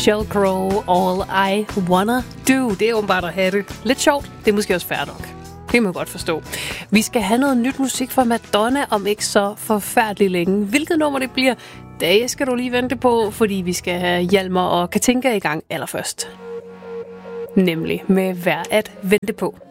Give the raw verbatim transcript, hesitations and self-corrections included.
Sheryl Crow, All I Wanna Do. Det er åbenbart at have det lidt sjovt. Det er måske også fair nok. Det kan man godt forstå. Vi skal have noget nyt musik fra Madonna om ikke så forfærdeligt længe. Hvilket nummer det bliver, det skal du lige vente på, fordi vi skal have Hjalmar og Katinka i gang allerførst. Nemlig med Værd at vente på.